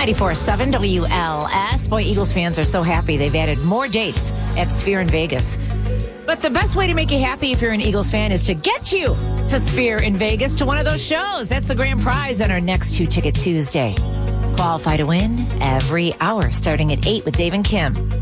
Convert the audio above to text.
94.7 WLS. Boy, Eagles fans are so happy they've added more dates at Sphere in Vegas. But the best way to make you happy if you're an Eagles fan is to get you to Sphere in Vegas to one of those shows. That's the grand prize on our next 2-Ticket Tuesday. Qualify to win every hour starting at 8 with Dave and Kim.